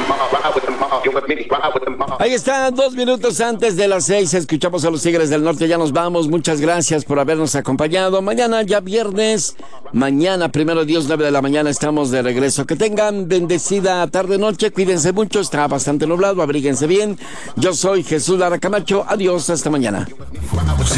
Ahí está, 2 minutos antes de las 6. Escuchamos a los Tigres del Norte. Ya nos vamos. Muchas gracias por habernos acompañado. Mañana, ya viernes. Mañana, primero Dios, 9 de la mañana, estamos de regreso. Que tengan bendecida tarde-noche. Cuídense mucho. Está bastante nublado. Abríguense bien. Yo soy Jesús Lara Camacho. Adiós. Hasta mañana.